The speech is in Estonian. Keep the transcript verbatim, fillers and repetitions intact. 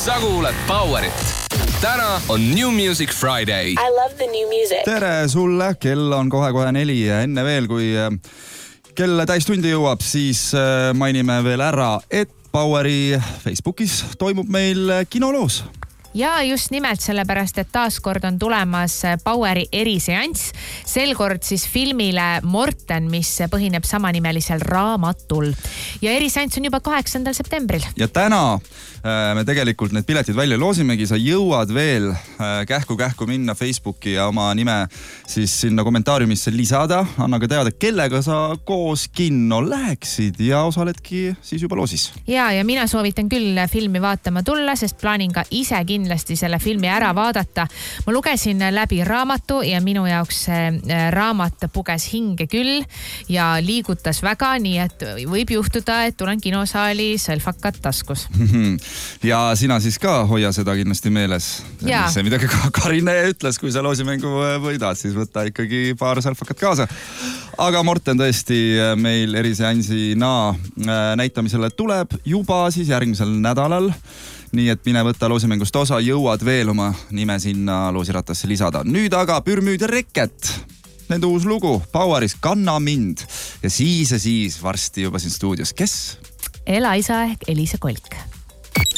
sa kuuled Powerit. Täna on New Music Friday. I love the new music. Tere sulle, kell on kohe-kohe neli ja enne veel, kui kell täistundi jõuab, siis mainime veel ära, et Poweri Facebookis toimub meil kinoloos. Ja just nimelt sellepärast, et taaskord on tulemas Poweri eriseanss. Sel kord siis filmile Morten, mis põhineb samanimelisel raamatul. Ja eriseanss on juba kaheksandal septembril. Ja täna me tegelikult need piletid välja loosimegi. Sa jõuad veel kähku-kähku minna Facebooki ja oma nime siis sinna kommentaariumisse lisada. Anna ka teada, kellega sa koos kinno läheksid ja osaledki siis juba loosis. Ja, ja mina soovitan küll filmi vaatama tulla, sest plaanin ka ise kinno kindlasti selle filmi ära vaadata. Ma lugesin läbi raamatu ja minu jaoks raamat puges hinge küll ja liigutas väga, nii et võib juhtuda, et tulen kinosaali sõlfakad taskus. Ja sina siis ka hoia seda kindlasti meeles. Ja. See midagi Karine ütles, kui sa loosimängu võidad, siis võtta ikkagi paar sõlfakat kaasa. Aga Morten tõesti meil eriseansina näitamisele tuleb juba siis järgmisel nädalal. Nii et mine võtta loosimängust osa, jõuad veel oma nime sinna loosirattasse lisada. Nüüd aga Pürmüüd ja Reket. Nende uus lugu Poweris Kanna mind. Ja siis ja siis varsti juba siin stuudios. Kes? Ela isa ehk Elise Kolk.